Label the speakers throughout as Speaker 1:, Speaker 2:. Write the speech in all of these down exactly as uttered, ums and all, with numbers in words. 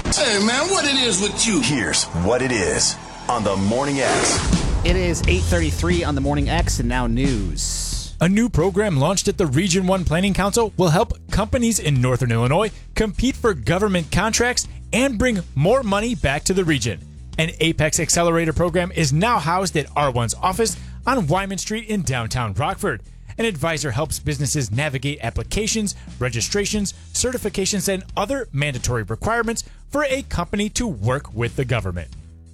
Speaker 1: Hey, man, what it is with you?
Speaker 2: Here's what it is on the Morning X.
Speaker 3: It is eight thirty-three on the Morning X, and now news.
Speaker 4: A new program launched at the Region one Planning Council will help companies in Northern Illinois compete for government contracts and bring more money back to the region. An Apex Accelerator program is now housed at R one's office on Wyman Street in downtown Rockford. An advisor helps businesses navigate applications, registrations, certifications, and other mandatory requirements for a company to work with the government.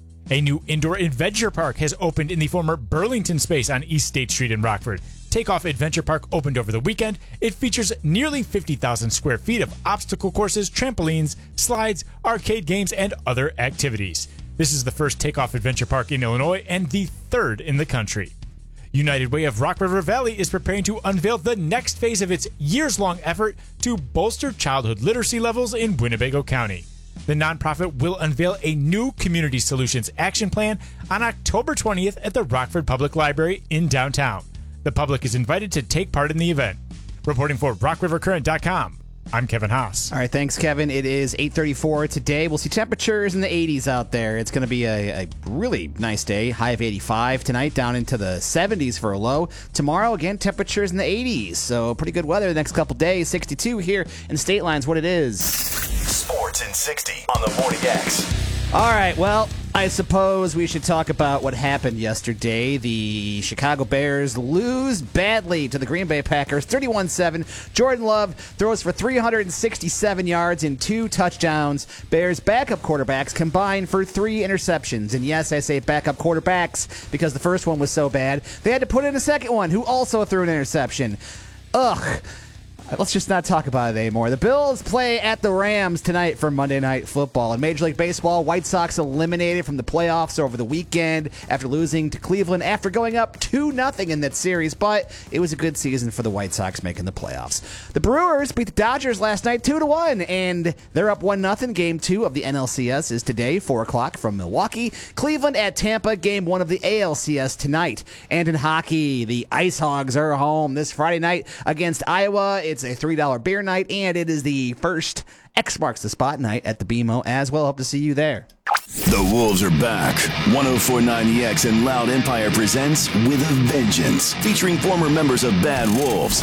Speaker 4: A new indoor adventure park has opened in the former Burlington space on East State Street in Rockford. Takeoff Adventure Park opened over the weekend. It features nearly fifty thousand square feet of obstacle courses, trampolines, slides, arcade games, and other activities. This is the first Takeoff Adventure Park in Illinois and the third in the country. United Way of Rock River Valley is preparing to unveil the next phase of its years-long effort to bolster childhood literacy levels in Winnebago County. The nonprofit will unveil a new Community Solutions Action Plan on October twentieth at the Rockford Public Library in downtown. The public is invited to take part in the event. Reporting for rock river current dot com, I'm Kevin Haas.
Speaker 3: All right, thanks, Kevin. It is eight thirty-four today. We'll see temperatures in the eighties out there. It's going to be a, a really nice day. High of eighty-five tonight, down into the seventies for a low. Tomorrow, again, temperatures in the eighties. So pretty good weather the next couple days. sixty-two here in State Lines, what it is.
Speaker 2: Sports in sixty on the Morning X.
Speaker 3: All right, well, I suppose we should talk about what happened yesterday. The Chicago Bears lose badly to the Green Bay Packers, thirty-one seven. Jordan Love throws for three hundred sixty-seven yards and two touchdowns. Bears backup quarterbacks combined for three interceptions. And yes, I say backup quarterbacks because the first one was so bad. They had to put in a second one who also threw an interception. Ugh. Let's just not talk about it anymore. The Bills play at the Rams tonight for Monday Night Football. In Major League Baseball, White Sox eliminated from the playoffs over the weekend after losing to Cleveland after going up two nothing in that series, but it was a good season for the White Sox making the playoffs. The Brewers beat the Dodgers last night two to one, and they're up one nothing. Game two of the N L C S is today, four o'clock from Milwaukee. Cleveland at Tampa, game one of the A L C S tonight. And in hockey, the Ice Hogs are home this Friday night against Iowa. It's a three dollar beer night, and it is the first X Marks the Spot night at the B M O as well. Hope to see you there.
Speaker 2: The Wolves are back. ten forty-nine E X and Loud Empire presents With a Vengeance, featuring former members of Bad Wolves.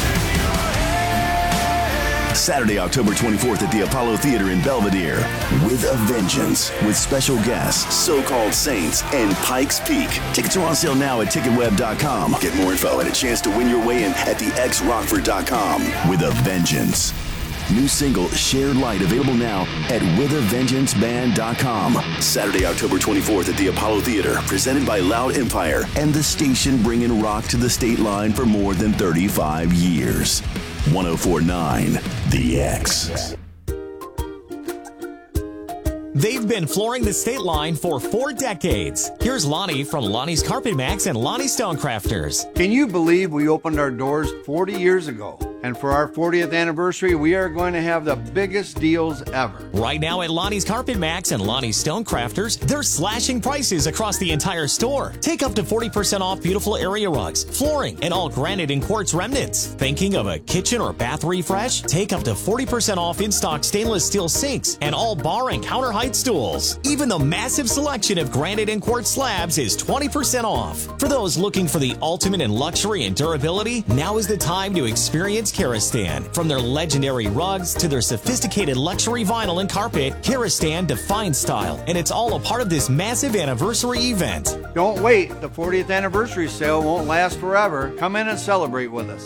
Speaker 2: Saturday, October twenty-fourth at the Apollo Theater in Belvedere. With a Vengeance, with special guests, So-Called Saints, and Pikes Peak. Tickets are on sale now at ticket web dot com. Get more info and a chance to win your way in at the x rockford dot com. With a Vengeance. New single, Shared Light, available now at with a vengeance band dot com. Saturday, October twenty-fourth at the Apollo Theater, presented by Loud Empire and the station bringing rock to the state line for more than thirty-five years. ten forty-nine The X.
Speaker 5: They've been flooring the state line for four decades. Here's Lonnie from Lonnie's Carpet Max and Lonnie Stonecrafters.
Speaker 6: Can you believe we opened our doors forty years ago? And for our fortieth anniversary, we are going to have the biggest deals ever.
Speaker 5: Right now at Lonnie's Carpet Max and Lonnie's Stonecrafters, they're slashing prices across the entire store. Take up to forty percent off beautiful area rugs, flooring, and all granite and quartz remnants. Thinking of a kitchen or bath refresh? Take up to forty percent off in-stock stainless steel sinks and all bar and counter height stools. Even the massive selection of granite and quartz slabs is twenty percent off. For those looking for the ultimate in luxury and durability, now is the time to experience Karastan. From their legendary rugs to their sophisticated luxury vinyl and carpet, Karastan defines style, and it's all a part of this massive anniversary event.
Speaker 6: Don't wait. The fortieth anniversary sale won't last forever. Come in and celebrate with us.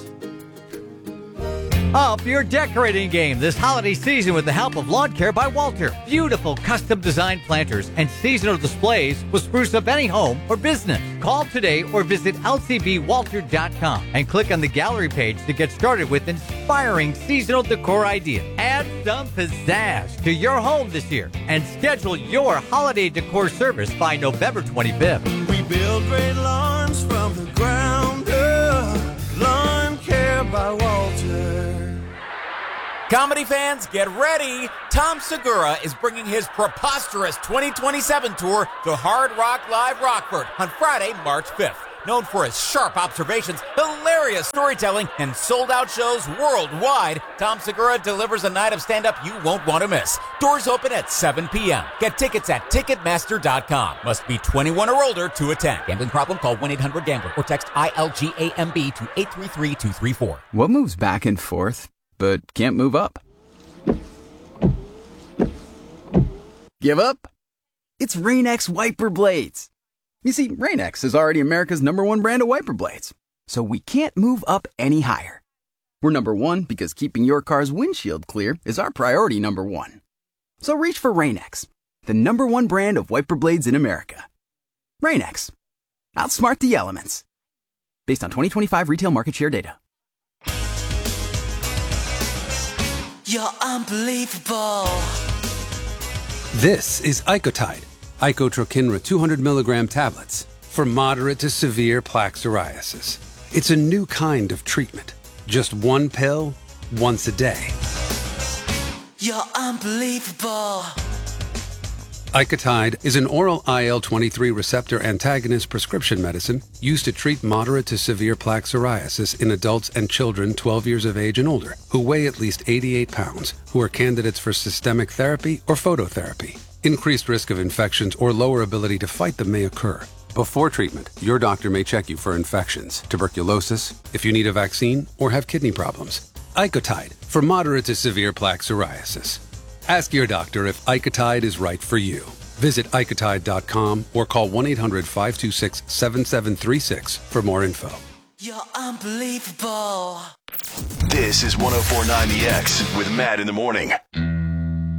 Speaker 7: Up your decorating game this holiday season with the help of Lawn Care by Walter. Beautiful custom designed planters and seasonal displays will spruce up any home or business. Call today or visit L C B walter dot com and click on the gallery page to get started with inspiring seasonal decor ideas. Add some pizzazz to your home this year and schedule your holiday decor service by November twenty-fifth.
Speaker 8: We build great lawns from the ground up. Lawn Care by Walter.
Speaker 9: Comedy fans, get ready! Tom Segura is bringing his preposterous twenty twenty-seven tour to Hard Rock Live Rockford on Friday, March fifth. known for his sharp observations, hilarious storytelling, and sold-out shows worldwide, Tom Segura delivers a night of stand-up you won't want to miss. Doors open at seven p.m. Get tickets at Ticketmaster dot com. Must be twenty-one or older to attend. Gambling problem? Call one eight hundred gambler or text I L G A M B to eight three three two three four.
Speaker 10: What moves back and forth, but can't move up? Give up? It's Rain-X wiper blades. You see, Rain-X is already America's number one brand of wiper blades, so we can't move up any higher. We're number one because keeping your car's windshield clear is our priority number one. So reach for Rain-X, the number one brand of wiper blades in America. Rain-X. Outsmart the elements. Based on twenty twenty-five retail market share data.
Speaker 8: You're unbelievable.
Speaker 11: This is Icotide, Icotrokinra two hundred milligram tablets for moderate to severe plaque psoriasis. It's a new kind of treatment. Just one pill, once a day.
Speaker 8: You're unbelievable.
Speaker 11: Icotide is an oral I L twenty-three receptor antagonist prescription medicine used to treat moderate to severe plaque psoriasis in adults and children twelve years of age and older who weigh at least eighty-eight pounds, who are candidates for systemic therapy or phototherapy. Increased risk of infections or lower ability to fight them may occur. Before treatment, your doctor may check you for infections, tuberculosis, if you need a vaccine, or have kidney problems. Icotide for moderate to severe plaque psoriasis. Ask your doctor if Icotide is right for you. Visit Icotide dot com or call one eight hundred five two six seven seven three six for more info.
Speaker 8: You're unbelievable.
Speaker 2: This is one oh four point nine The X with Matt in the morning.